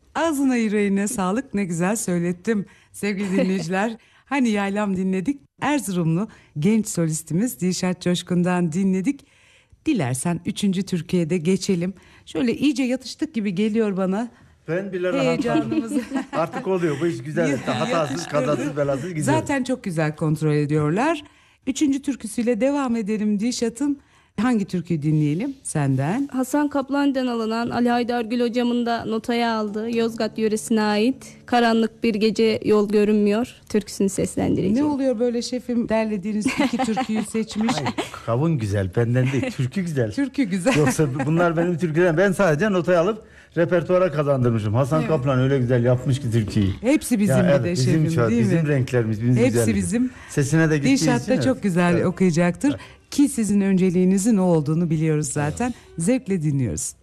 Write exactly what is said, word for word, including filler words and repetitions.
Ağzına yüreğine sağlık, ne güzel söylettim sevgili dinleyiciler. Hani yaylam dinledik, Erzurumlu genç solistimiz Dilşat Coşkun'dan dinledik. Dilersen üçüncü Türkiye'de geçelim. Şöyle iyice yatıştık gibi geliyor bana. Ben bile Heyecanımızı. rahatladım. Artık oluyor bu iş güzel. Hatasız, kazasız, belasız gidiyor. Zaten çok güzel kontrol ediyorlar. Üçüncü türküsüyle devam edelim Dilşat'ım. Hangi türküyü dinleyelim senden? Hasan Kaplan'dan alınan Ali Haydar Gül hocamın da notaya aldığı Yozgat yöresine ait Karanlık Bir Gece Yol Görünmüyor türküsünü seslendireceğim. Ne oluyor böyle şefim, derlediğiniz iki türküyü seçmiş. Hayır, kavun güzel, benden değil, türkü güzel. Türkü güzel. Yoksa bunlar benim türkülerim. Ben sadece notaya alıp repertuara kazandırmışım. Hasan Evet. Kaplan öyle güzel yapmış ki türküyü. Hepsi bizim Ya bir evet, de bizim şefim, çağ- değil bizim mi? renklerimiz, bizim Hepsi güzelliğimiz. bizim. Sesine de gittiği için. Dilşat da evet. çok güzel Evet. okuyacaktır. Ki sizin önceliğinizin o olduğunu biliyoruz zaten. Zevkle dinliyoruz.